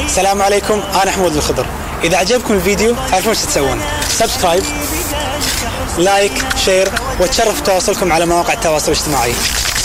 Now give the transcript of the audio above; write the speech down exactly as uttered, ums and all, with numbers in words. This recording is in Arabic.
السلام عليكم، أنا حمود الخضر. إذا عجبكم الفيديو تعرفون شو تسوون؟ سبسكرايب، لايك، شير، وتشرف تواصلكم على مواقع التواصل الاجتماعي.